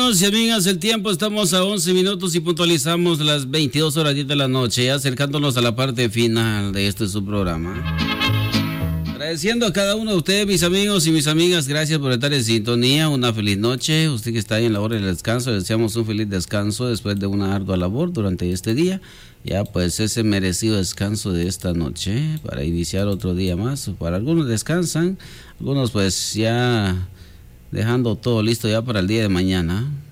amigos y amigas, el tiempo estamos a 11 minutos y puntualizamos las 22 horas 10 de la noche, acercándonos a la parte final de este su programa. Agradeciendo a cada uno de ustedes, mis amigos y mis amigas, gracias por estar en sintonía. Una feliz noche. Usted que está ahí en la hora del descanso, deseamos un feliz descanso después de una ardua labor durante este día. Ya pues ese merecido descanso de esta noche para iniciar otro día más. Para algunos descansan, algunos pues ya dejando todo listo ya para el día de mañana.